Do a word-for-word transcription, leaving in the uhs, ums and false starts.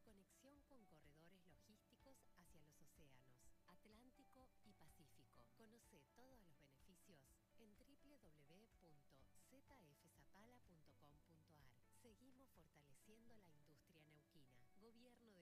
conexión con corredores logísticos hacia los océanos, Atlántico y Pacífico. Conoce todos los beneficios en doble u doble u doble u punto z f zapala punto com punto a r. Seguimos fortaleciendo la industria neuquina. Gobierno de